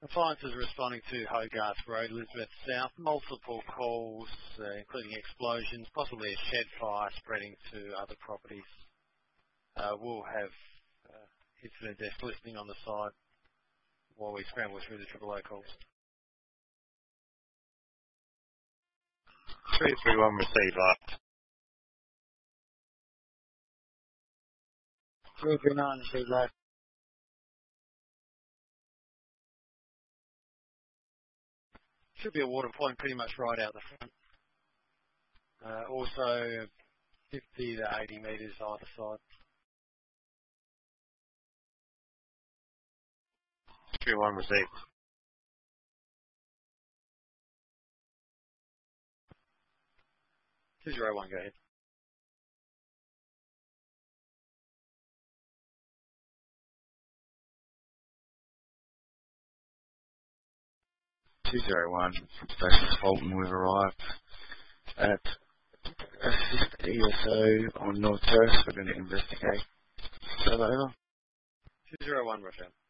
Appliances responding to Hogarth Road, Elizabeth South. Multiple calls, including explosions, possibly a shed fire spreading to other properties. We'll have incident desk listening on the side while we scramble through the AAA calls. 331 received live. 339 received live. Should be a water point pretty much right out the front. Also 50 to 80 metres either side. 331 received. 201, go ahead. Station Fulton, we've arrived at Assist ESO on North Terrace. We're going to investigate. Over. 201, Roger.